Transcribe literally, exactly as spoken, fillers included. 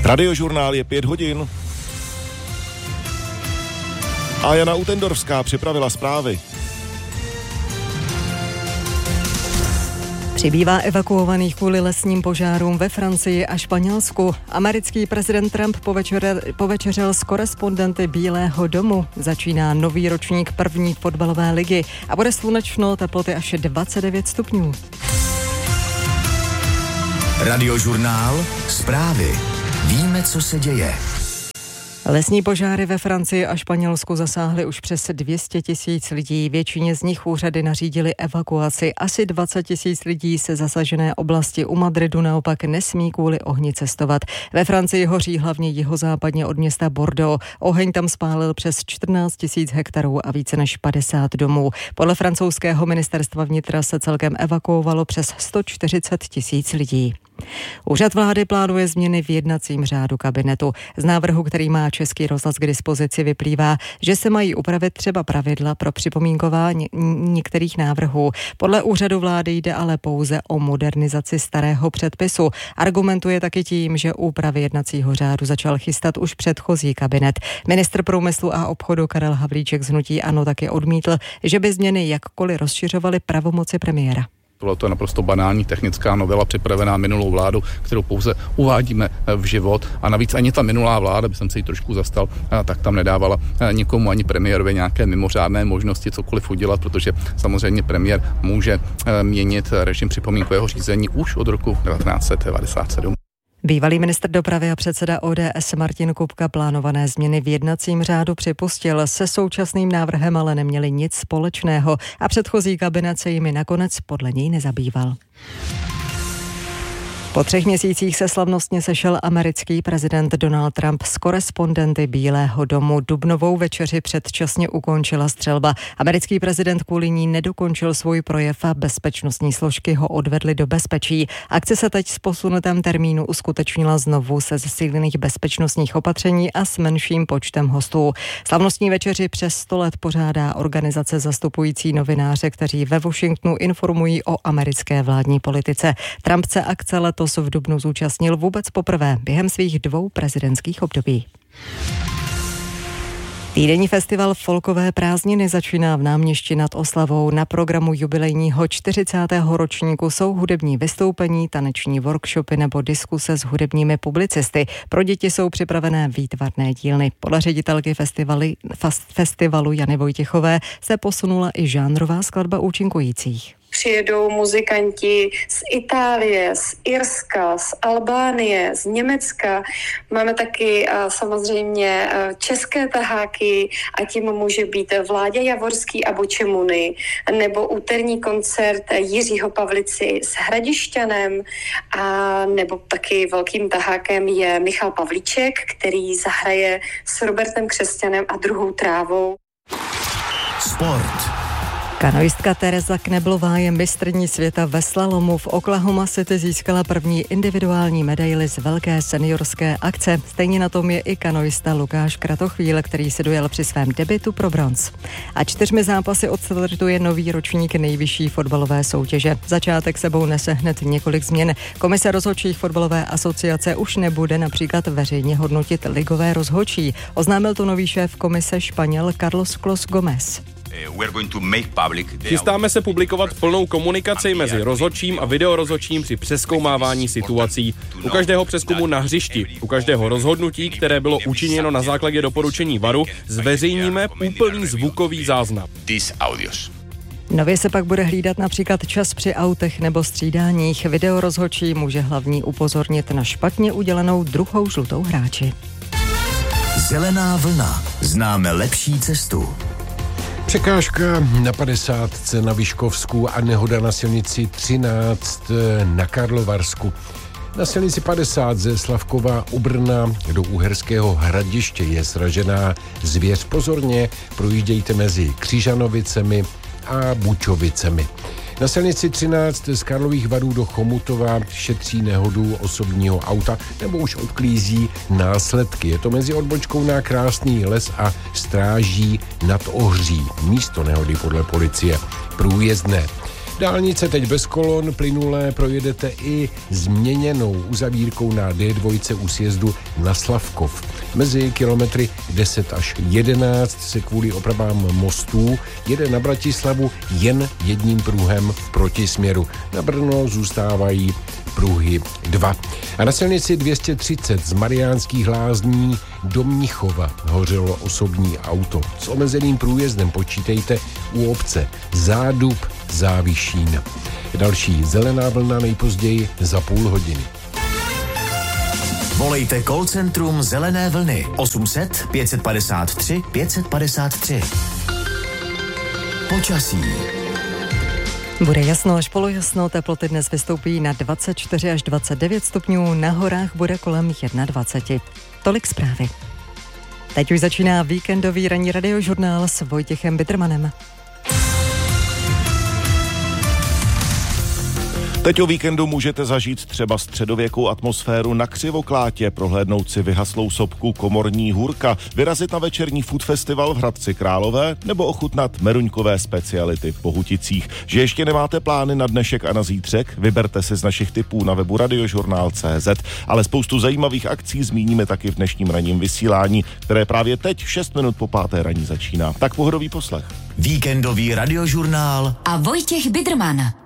Radiožurnál je pět hodin. A Jana Utendorská připravila zprávy. Přibývá evakuovaných kvůli lesním požárům ve Francii a Španělsku. Americký prezident Trump povečer, povečeřel s korespondenty Bílého domu. Začíná nový ročník první fotbalové ligy a bude slunečno, teploty až dvacet devět stupňů. Radiožurnál, zprávy. Víme, co se děje. Lesní požáry ve Francii a Španělsku zasáhly už přes dvě stě tisíc lidí. Většině z nich úřady nařídily evakuaci. Asi dvacet tisíc lidí se zasažené oblasti u Madridu naopak nesmí kvůli ohni cestovat. Ve Francii hoří hlavně jihozápadně od města Bordeaux. Oheň tam spálil přes čtrnáct tisíc hektarů a více než padesát domů. Podle francouzského ministerstva vnitra se celkem evakuovalo přes sto čtyřicet tisíc lidí. Úřad vlády plánuje změny v jednacím řádu kabinetu. Z návrhu, který má Český rozhlas k dispozici, vyplývá, že se mají upravit třeba pravidla pro připomínkování některých návrhů. Podle úřadu vlády jde ale pouze o modernizaci starého předpisu. Argumentuje taky tím, že úpravy jednacího řádu začal chystat už předchozí kabinet. Ministr průmyslu a obchodu Karel Havlíček z hnutí ANO taky odmítl, že by změny jakkoliv rozšiřovaly pravomoci premiéra. Tohle to je naprosto banální technická novela připravená minulou vládu, kterou pouze uvádíme v život. A navíc ani ta minulá vláda, by jsem se jí trošku zastal, tak tam nedávala nikomu ani premiérovi nějaké mimořádné možnosti cokoliv udělat, protože samozřejmě premiér může měnit režim připomínkového řízení už od roku devatenáct set devadesát sedm. Bývalý ministr dopravy a předseda O D S Martin Kupka plánované změny v jednacím řádu připustil. Se současným návrhem ale neměli nic společného a předchozí kabinet se jimi nakonec podle něj nezabýval. Po třech měsících se slavnostně sešel americký prezident Donald Trump s korespondenty Bílého domu. Dubnovou večeři předčasně ukončila střelba. Americký prezident kvůli ní nedokončil svůj projev a bezpečnostní složky ho odvedly do bezpečí. Akce se teď s posunutém termínu uskutečnila znovu se zesílených bezpečnostních opatření a s menším počtem hostů. Slavnostní večeři přes sto let pořádá organizace zastupující novináře, kteří ve Washingtonu informují o americké vládní politice. Trump se akce letos v dubnu zúčastnil vůbec poprvé během svých dvou prezidentských období. Týdenní festival Folkové prázdniny začíná v Náměšti nad Oslavou. Na programu jubilejního čtyřicátého ročníku jsou hudební vystoupení, taneční workshopy nebo diskuse s hudebními publicisty. Pro děti jsou připravené výtvarné dílny. Podle ředitelky festivaly, festivalu Jany Vojtěchové se posunula i žánrová skladba účinkujících. Přijedou muzikanti z Itálie, z Irska, z Albánie, z Německa. Máme taky uh, samozřejmě uh, české taháky a tím může být Vláďa Javorský a Bočemuny, nebo úterní koncert Jiřího Pavlici s Hradišťanem, a nebo taky velkým tahákem je Michal Pavlíček, který zahraje s Robertem Křesťanem a Druhou trávou. Sport. Kanoistka Tereza Kneblová je mistryní světa ve slalomu. V Oklahoma City získala první individuální medaili z velké seniorské akce. Stejně na tom je i kanoista Lukáš Kratochvíl, který se dojel při svém debutu pro bronz. A čtyřmi zápasy odstartuje nový ročník nejvyšší fotbalové soutěže. Začátek sebou nese hned několik změn. Komise rozhodčích fotbalové asociace už nebude například veřejně hodnotit ligové rozhodčí. Oznámil to nový šéf komise Španěl Carlos Clos Gomez. Chystáme se publikovat plnou komunikaci mezi rozhodčím a videorozhodčím při přezkoumávání situací. U každého přezkumu na hřišti, u každého rozhodnutí, které bylo učiněno na základě doporučení varu, zveřejníme úplný zvukový záznam. Nově se pak bude hlídat například čas při autech nebo střídáních. Videorozhodčí může hlavní upozornit na špatně udělenou druhou žlutou hráči. Zelená vlna. Známe lepší cestu. Překážka na padesátce na Vyškovsku a nehoda na silnici třináct na Karlovarsku. Na silnici padesát ze Slavkova u Brna do Uherského Hradiště je sražená zvěř. Pozorně projíždějte mezi Křižanovicemi a Bučovicemi. Na silnici třináct z Karlových Varů do Chomutova šetří nehodu osobního auta nebo už odklízí následky. Je to mezi odbočkou na Krásný les a Stráží nad Ohří. Místo nehody podle policie průjezdné. Dálnice teď bez kolon, plynulé projedete i změněnou uzavírkou na D dva u sjezdu na Slavkov. Mezi kilometry deset až jedenáct se kvůli opravám mostů jede na Bratislavu jen jedním pruhem v protisměru. Na Brno zůstávají pruhy dva. A na silnici dvě stě třicet z Mariánských Lázní do Mnichova hořelo osobní auto. S omezeným průjezdem počítejte u obce Zádub, Závišín. Další zelená vlna nejpozději za půl hodiny. Volejte call centrum Zelené vlny osm set pět padesát tři pět padesát tři. Počasí. Bude jasno až polojasno, teploty dnes vystoupí na dvacet čtyři až dvacet devět stupňů, na horách bude kolem dvacet jedna. Tolik zprávy. Teď už začíná víkendový ranní radiožurnál s Vojtěchem Bidermanem. Teď o víkendu můžete zažít třeba středověkou atmosféru na Křivoklátě, prohlédnout si vyhaslou sopku Komorní hůrka, vyrazit na večerní food festival v Hradci Králové nebo ochutnat meruňkové speciality v Bohuticích. Že ještě nemáte plány na dnešek a na zítřek? Vyberte si z našich tipů na webu radiožurnál tečka cé zet, ale spoustu zajímavých akcí zmíníme taky v dnešním ranním vysílání, které právě teď šest minut po páté raní začíná. Tak pohodový poslech. Víkendový radiožurnál a Vojtěch Biderman.